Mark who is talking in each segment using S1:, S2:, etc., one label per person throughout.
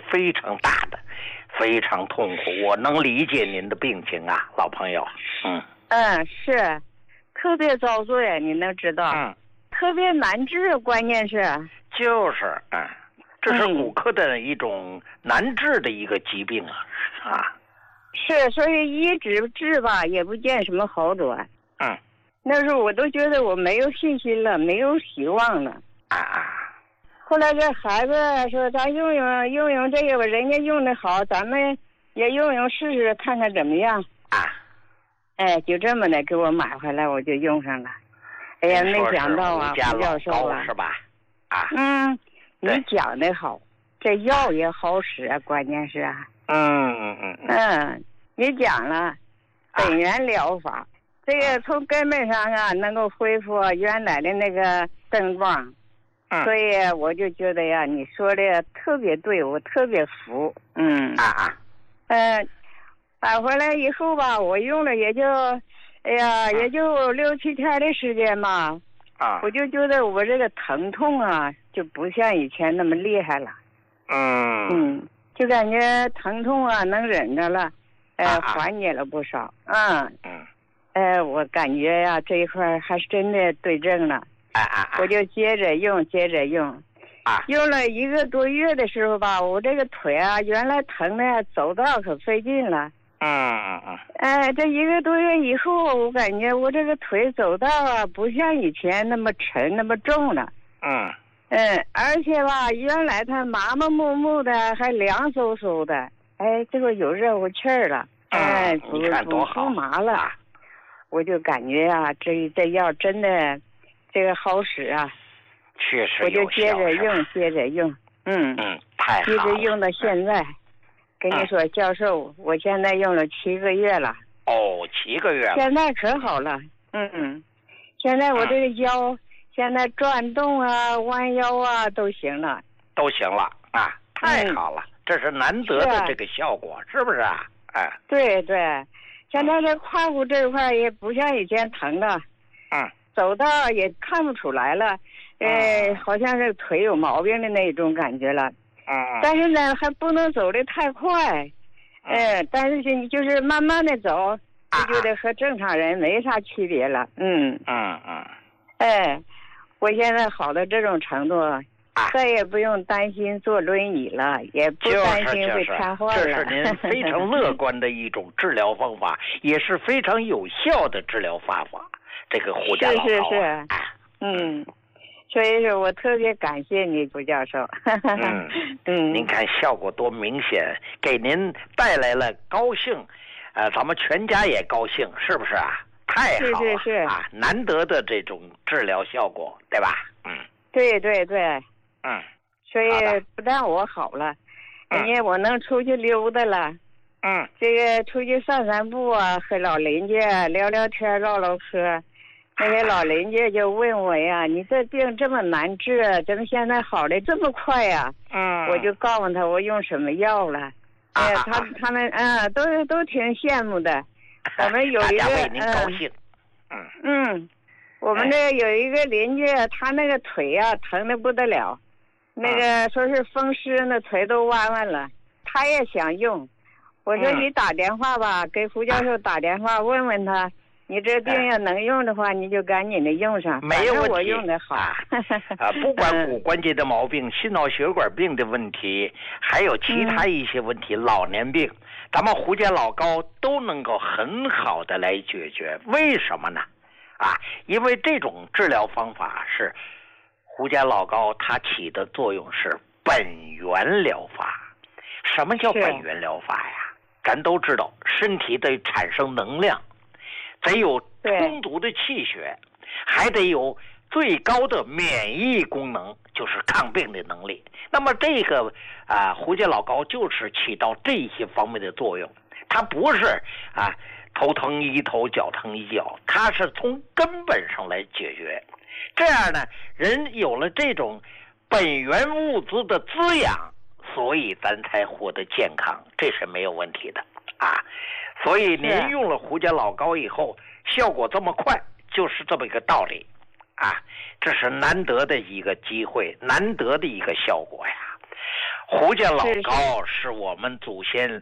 S1: 非常大的，非常痛苦。我能理解您的病情啊，老朋友。
S2: 是，特别遭罪，你能知道？特别难治，关键是。
S1: 就是这是骨科的一种难治的一个疾病啊。
S2: 是，所以一直治吧，也不见什么好转。那时候我都觉得我没有信心了，没有希望了。后来这孩子说咱用用这个吧，人家用的好，咱们也用试试看看怎么样。就这么的给我买回来，我就用上了。哎呀，没想到啊，胡教授啊，
S1: 是吧？
S2: 你讲的好，这药也好使啊，关键是啊。你讲了本源疗法，这个从根本上啊能够恢复原来的那个症状。所以我就觉得呀，你说的特别对，我特别服。买回来以后吧，我用了也就也就6-7天的时间吧。我就觉得我这个疼痛啊就不像以前那么厉害了。就感觉疼痛啊能忍着了，缓解了不少。我感觉呀这一块还是真的对症了。我就接着用，用了1个多月的时候吧，我这个腿啊原来疼的走道可费劲了。这1个多月以后，我感觉我这个腿走道啊不像以前那么沉那么重了。而且吧，原来它麻麻木木的，还凉飕飕的，这个有热乎气儿了。
S1: 你看多好，
S2: 不麻了。我就感觉啊，这药真的这个好使啊。
S1: 确实有效。
S2: 我就接着用。
S1: 太好了。
S2: 一直用到现在。跟你说，教授，我现在用了7个月了。
S1: 7个月了。
S2: 现在可好了。现在我这个腰，现在转动啊、弯腰啊都行了。
S1: 太好了，这是难得的这个效果，是不是啊？
S2: 对，现在这胯骨这块也不像以前疼了。走道也看不出来了。好像是腿有毛病的那种感觉了。但是呢，还不能走得太快。但是你就是慢慢的走，就觉得和正常人没啥区别了。我现在好到这种程度，再也不用担心坐轮椅了，也不担心会瘫痪了。
S1: 这是您非常乐观的一种治疗方法，也是非常有效的治疗方法。这个胡家老高。
S2: 是。所以说我特别感谢你，胡教授。
S1: 您看效果多明显，给您带来了高兴，咱们全家也高兴，是不是啊？太好了，
S2: 是
S1: 难得的这种治疗效果，对吧？
S2: 对。所以不但我好了，人家我能出去溜达了。这个出去散步啊，和老邻居聊聊天、唠唠嗑。那些老邻居就问我呀，你这病这么难治，怎么现在好的这么快呀？我就告诉他我用什么药了。他们都挺羡慕的。我们有一个
S1: 为您高兴。
S2: 我们这有一个邻居，他那个腿啊疼得不得了，那个说是风湿，那腿都弯弯了，他也想用。我说你打电话吧，给胡教授打电话问问他。你这病要能用的话，你就赶紧的用上。
S1: 没有问题，
S2: 我用的好。
S1: 不管骨关节的毛病、心脑血管病的问题，还有其他一些问题，老年病，咱们胡家老高都能够很好的来解决。为什么呢？因为这种治疗方法是胡家老高他起的作用是本源疗法。什么叫本源疗法呀？咱都知道，身体得产生能量。得有充足的气血，还得有最高的免疫功能，就是抗病的能力。那么这个胡家老高就是起到这些方面的作用。它不是头疼医头，脚疼医脚，它是从根本上来解决。这样呢，人有了这种本源物资的滋养，所以咱才活得健康，这是没有问题的。所以您用了胡家老高以后，效果这么快，就是这么一个道理。这是难得的一个机会，难得的一个效果呀。 胡家老高是我们祖先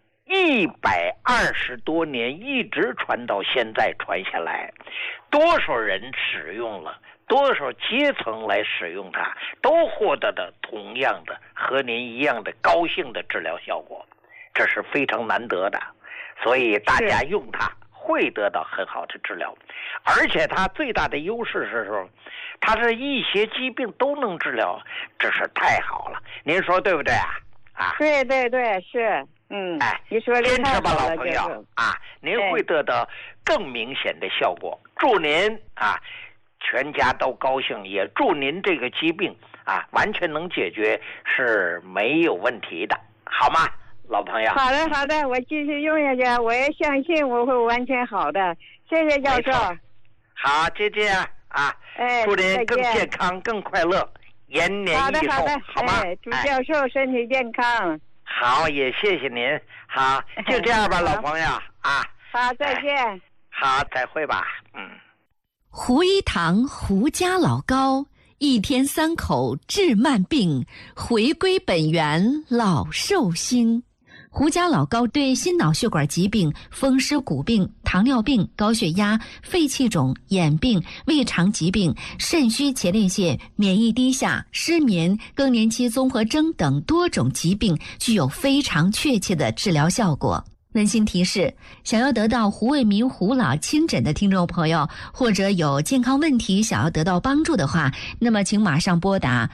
S1: 120多年一直传到现在传下来，多少人使用了，多少阶层来使用它，都获得的同样的和您一样的高兴的治疗效果，这是非常难得的，所以大家用它会得到很好的治疗。而且它最大的优势是说，它是一些疾病都能治疗，这是太好了，您说对不对啊？
S2: 对对对，是。你说的
S1: 坚持吧，老朋友啊，您会得到更明显的效果。祝您全家都高兴，也祝您这个疾病完全能解决是没有问题的，好吗，老朋友？
S2: 好的好的，我继续用下去，我也相信我会完全好的。谢谢教授。
S1: 好，就这样祝您更健康更快乐，延年益寿，好吗？
S2: 祝教授身体健康。
S1: 好，也谢谢您。好，就这样吧，老朋友
S2: 好，再见。
S1: 好，再会吧。
S3: 胡一堂胡家老高，1天3口治慢病，回归本源老寿星。胡家老高对心脑血管疾病、风湿骨病、糖尿病、高血压、肺气肿、眼病、胃肠疾病、肾虚前列腺、免疫低下、失眠、更年期综合征等多种疾病具有非常确切的治疗效果。温馨提示，想要得到胡卫民胡老亲诊的听众朋友，或者有健康问题想要得到帮助的话，那么请马上拨打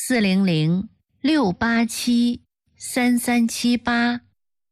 S3: 400-687-3378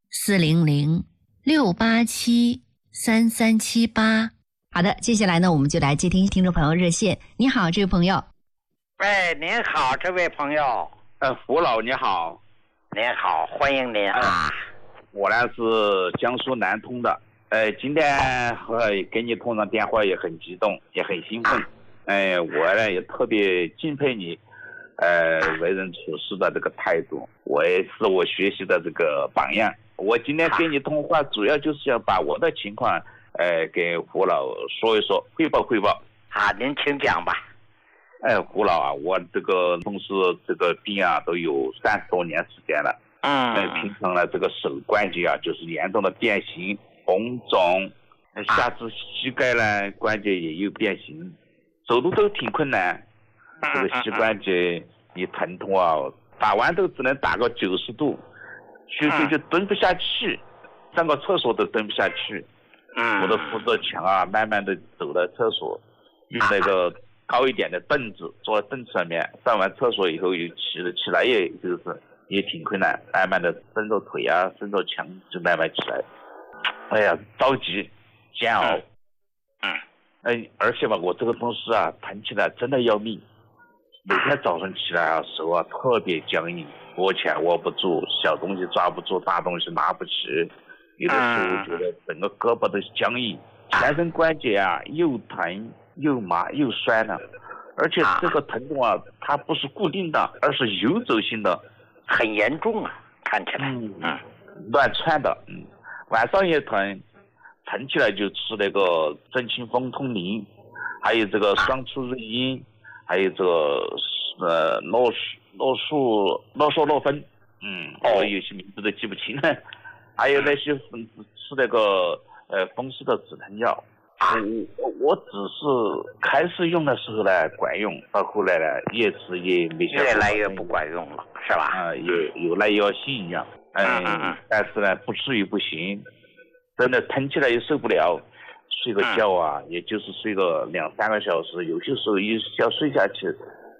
S3: 400-687-3378。好的，接下来呢，我们就来接听听众朋友热线。你好，这位朋友。
S1: 喂，您好，这位朋友。
S4: 胡老你好。
S1: 您好，欢迎您
S4: 我呢是江苏南通的，今天给你通上电话也很激动，也很兴奋。我呢也特别敬佩你，为人处事的这个态度，我也是我学习的这个榜样。我今天跟你通话，主要就是想把我的情况，给胡老说一说，汇报汇报。
S1: 好，您请讲吧。
S4: 胡老我这个从事这个病都有30多年时间了。平常呢，这个手关节就是严重的变形、红肿，下肢膝盖呢关节也有变形，走路都挺困难。这个膝关节一疼痛打完都只能打个90度，休息就蹲不下去，上个厕所都蹲不下去。我都扶着墙慢慢的走到厕所，用那个高一点的凳子坐在凳子上面，上完厕所以后又起来，也挺困难，慢慢的伸着腿伸着墙就慢慢起来。着急煎熬。而且我这个东西疼起来真的要命，每天早上起来手特别僵硬，握起来握不住，小东西抓不住，大东西拿不起，有的时候觉得整个胳膊都僵硬，全身关节又疼又麻又酸了。而且这个疼痛它不是固定的，而是游走性的，
S1: 很严重看起来。
S4: 乱窜的。晚上也疼起来就吃那个镇清风通灵，还有这个双出瑞英，还有这个诺索诺芬。我有些名字都记不清了。还有那些吃那个风湿的止疼药。我只是开始用的时候呢管用，到后来呢越吃越没效果，
S1: 越来越不管用了，是吧？
S4: 有耐药性一样。但是呢不至于不行，真的疼起来也受不了，睡个觉也就是睡个2-3个小时，有些时候一觉睡下去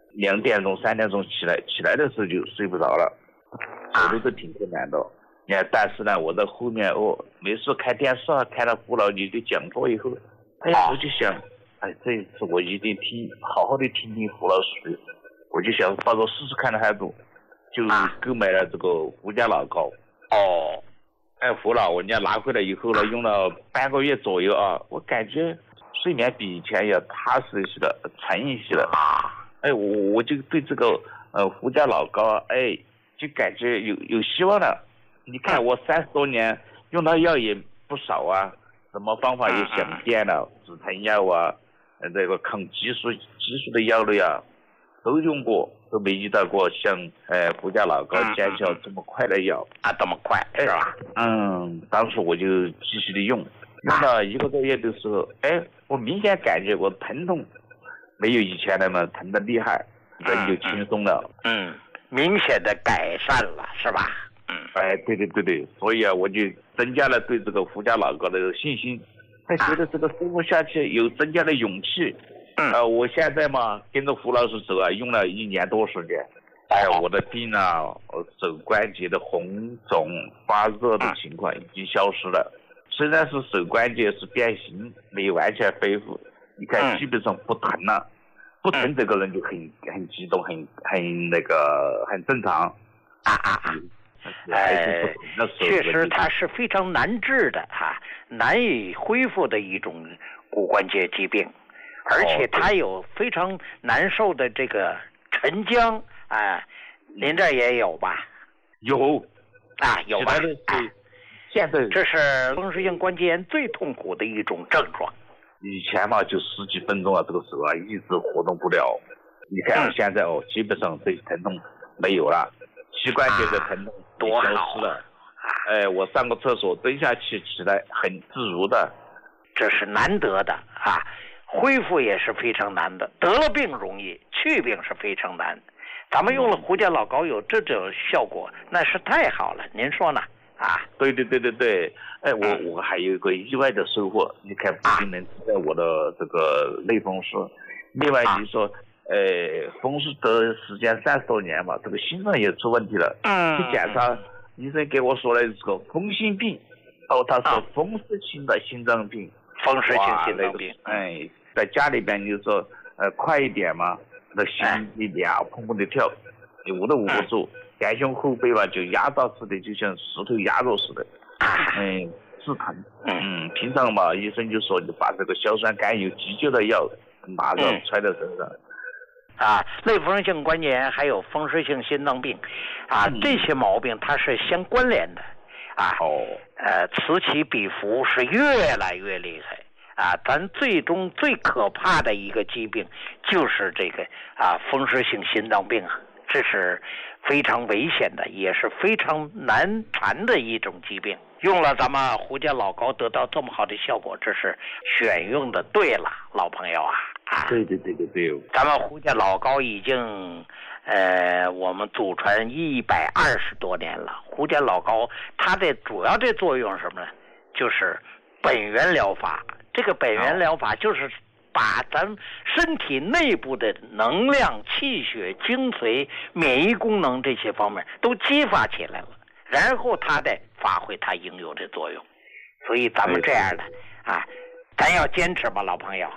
S4: 2点钟3点钟起来的时候就睡不着了，走路都挺困难的。但是呢我在后面没事开电视看到胡老你的讲座以后，我就想这一次我一定好好的听胡老师的，我就想抱着试试看的态度，就购买了这个胡家老高。胡老人家拿回来以后呢，用了半个月左右我感觉睡眠比以前也踏实一些了，沉一些了。我就对这个胡家老高就感觉有希望了。你看我30多年用的药也不少什么方法也想遍了，止疼药这个抗激素的药类都用过， 都没遇到过像胡家老高见效这么快的药
S1: 啊，这么快是吧？
S4: 当时我就继续的用了1个多月的时候，我明显感觉我疼痛没有以前那么疼的厉害，人就轻松了。
S1: 明显的改善了，是吧？
S4: 对，所以我就增加了对这个胡家老高的信心，还觉得这个生活下去有增加的勇气。我现在嘛跟着胡老师走用了1年多时间，我的病手关节的红肿发热的情况已经消失了。虽然是手关节是变形，没有完全恢复，你看基本上不疼了。不疼这个人就很激动，很正常。
S1: 确实它是非常难治的难以恢复的一种骨关节疾病，而且它有非常难受的这个沉僵您这也有吧？
S4: 有
S1: 有吧？
S4: 现在
S1: 这是风湿性关节炎最痛苦的一种症状。
S4: 以前嘛就10几分钟这个手一直活动不了。你看现在基本上这疼痛没有了，膝关节的疼痛
S1: 多
S4: 消失了。我上个厕所蹲下去起来很自如的。
S1: 这是难得的恢复也是非常难的。得了病容易，去病是非常难。咱们用了胡家老高有这种效果，那是太好了，您说呢？
S4: 对，我还有一个意外的收获，你看不仅能治在我的这个类风湿，另外你说风湿得时间30多年嘛，这个心脏也出问题了。去检查，医生给我说了这个风心病，他说风湿性的心脏病。
S1: 风湿性心脏病。
S4: 在家里边你说快一点嘛，那心一砰砰的跳，捂都捂不住。前胸后背吧就压到似的，就像石头压肉似的，是疼。平常嘛医生就说你把这个硝酸甘油急救的药马上揣在身上。
S1: 类风湿性关节炎还有风湿性心脏病这些毛病它是相关联的此起彼伏，是越来越厉害咱最终最可怕的一个疾病就是这个风湿性心脏病这是非常危险的，也是非常难缠的一种疾病。用了咱们胡家老高得到这么好的效果，这是选用的对了，老朋友
S4: 对。
S1: 咱们胡家老高已经我们祖传120多年了。胡家老高它的主要的作用是什么呢？就是本源疗法。这个本源疗法就是把咱身体内部的能量、气血、精髓、免疫功能这些方面都激发起来了，然后它再发挥它应有的作用。所以咱们这样的咱要坚持吧，老朋友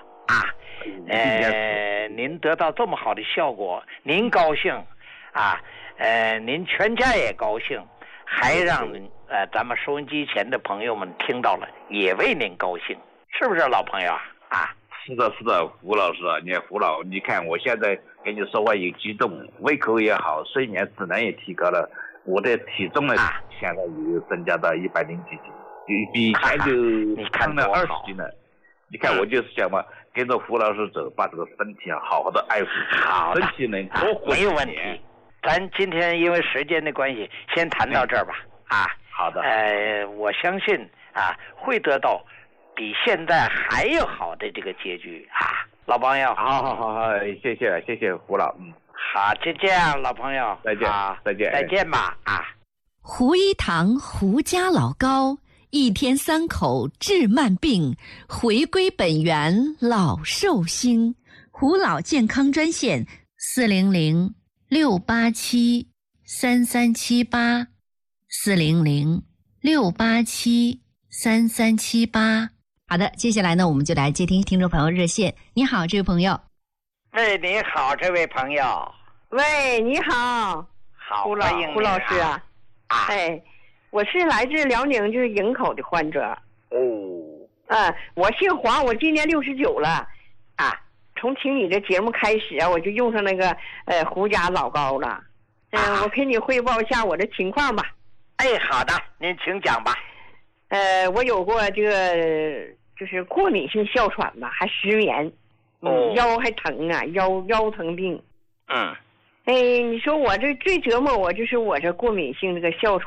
S1: 您得到这么好的效果，您高兴您全家也高兴，还让咱们收音机前的朋友们听到了，也为您高兴，是不是老朋友
S4: 是的，胡老师你看我现在跟你说话有激动，胃口也好，睡眠质量也提高了，我的体重呢现在也增加到100几斤，比以前就胖了20斤了。你看我就是想嘛，跟着胡老师走，把这个身体好好的爱护，身体能多活
S1: 没有问题。咱今天因为时间的关系，先谈到这儿吧。
S4: 好的。
S1: 我相信会得到比现在还要好的这个结局老朋友。
S4: 好，谢谢胡老。
S1: 好，就这样，老朋友。
S4: 再见
S1: 吧
S3: 胡一堂胡家老高，1天3口治慢病，回归本源老寿星。胡老健康专线400-687-3378，400-687-3378。好的，接下来呢，我们就来接听听众朋友热线。你好，这位朋友。
S1: 喂，你好，这位朋友。
S2: 喂，你好。
S1: 好，
S2: 胡老师我是来自辽宁，就是营口的患者。我姓黄，我今年69了。从听你的节目开始我就用上那个胡家老高了。我给你汇报一下我的情况吧。
S1: 好的，您请讲吧。
S2: 我有过这个就是过敏性哮喘吧，还失眠，腰还疼腰疼病。
S5: 哎，你说我这最折磨我就是我这过敏性这个哮喘。